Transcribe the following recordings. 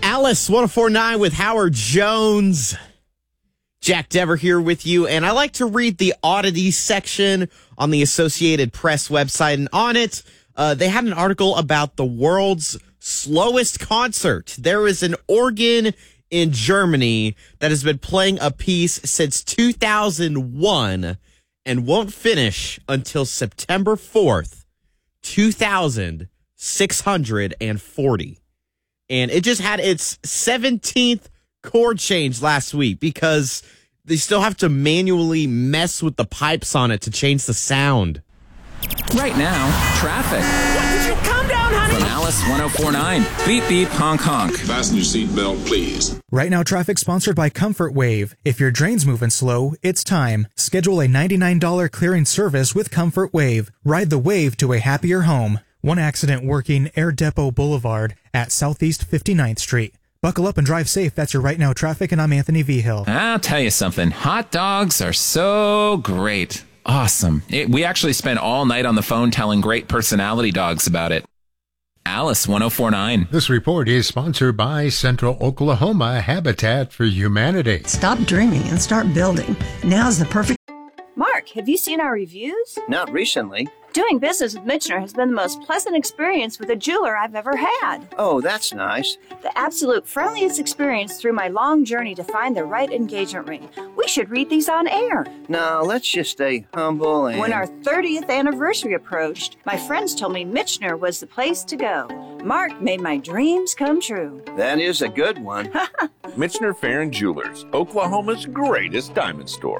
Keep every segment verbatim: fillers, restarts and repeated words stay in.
Alice, one oh four point nine with Howard Jones. Jack Dever here with you, and I like to read the oddities section on the Associated Press website, and on it, uh, they had an article about the world's slowest concert. There is an organ in Germany that has been playing a piece since two thousand one and won't finish until September fourth, two thousand six hundred forty. And it just had its seventeenth chord change last week because they still have to manually mess with the pipes on it to change the sound. Right now, traffic. What, did you calm down, honey? From Alice one oh four point nine. Beep, beep, honk, honk. Fasten your seatbelt, please. Right now, traffic sponsored by Comfort Wave. If your drain's moving slow, it's time. Schedule a ninety-nine dollars clearing service with Comfort Wave. Ride the wave to a happier home. One accident working Air Depot Boulevard at Southeast fifty-ninth Street. Buckle up and drive safe. That's your Right Now traffic, and I'm Anthony V. Hill. I'll tell you something. Hot dogs are so great. Awesome. It, we actually spent all night on the phone telling great personality dogs about it. Alice one oh four point nine. This report is sponsored by Central Oklahoma Habitat for Humanity. Stop dreaming and start building. Now's the perfect... Mark, have you seen our reviews? Not recently. Doing business with Michener has been the most pleasant experience with a jeweler I've ever had. Oh, that's nice. The absolute friendliest experience through my long journey to find the right engagement ring. We should read these on air. No, let's just stay humble and... When our thirtieth anniversary approached, my friends told me Michener was the place to go. Mark made my dreams come true. That is a good one. Michener Fair and Jewelers, Oklahoma's greatest diamond store.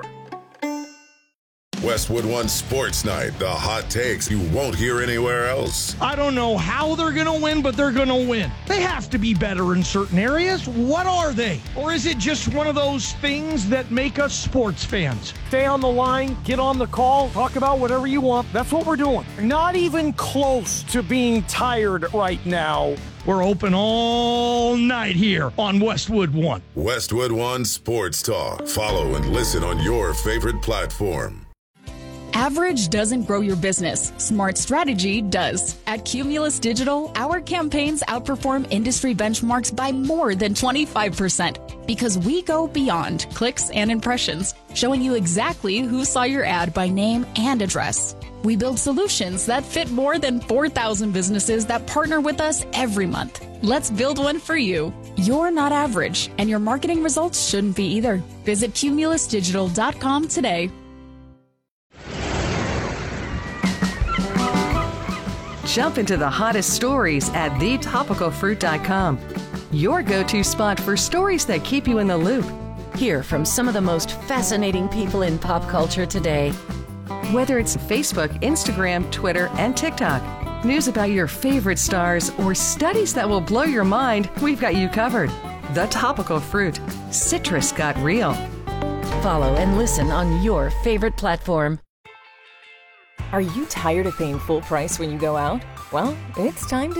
Westwood One Sports Night, the hot takes you won't hear anywhere else. I don't know how they're going to win, but they're going to win. They have to be better in certain areas. What are they? Or is it just one of those things that make us sports fans? Stay on the line, get on the call, talk about whatever you want. That's what we're doing. Not even close to being tired right now. We're open all night here on Westwood One. Westwood One Sports Talk. Follow and listen on your favorite platform. Average doesn't grow your business. Smart strategy does. At Cumulus Digital, our campaigns outperform industry benchmarks by more than twenty-five percent because we go beyond clicks and impressions, showing you exactly who saw your ad by name and address. We build solutions that fit more than four thousand businesses that partner with us every month. Let's build one for you. You're not average, and your marketing results shouldn't be either. Visit cumulus digital dot com today. Jump into the hottest stories at the topical fruit dot com. Your go-to spot for stories that keep you in the loop. Hear from some of the most fascinating people in pop culture today. Whether it's Facebook, Instagram, Twitter, and TikTok, news about your favorite stars, or studies that will blow your mind, we've got you covered. The Topical Fruit. Citrus got real. Follow and listen on your favorite platform. Are you tired of paying full price when you go out? Well, it's time to